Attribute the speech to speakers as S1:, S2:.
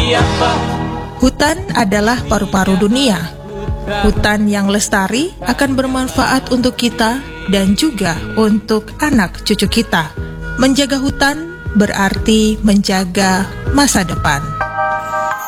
S1: Hutan adalah paru-paru dunia. Hutan yang lestari akan bermanfaat untuk kita dan juga untuk anak cucu kita. Menjaga hutan berarti menjaga masa depan.